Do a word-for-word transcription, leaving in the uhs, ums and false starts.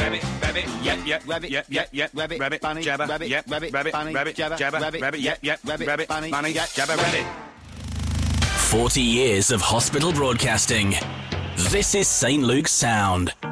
rabbit, rabbit, yep, yep, rabbit, yep, yep, yep, rabbit, rabbit, bunny, jabber, rabbit, yep, rabbit, rabbit, bunny, rabbit, jabber, jabber, rabbit, rabbit, yep, yep, rabbit, rabbit, bunny, bunny, jabber, rabbit. forty years of hospital broadcasting. This is Saint Luke's Sound.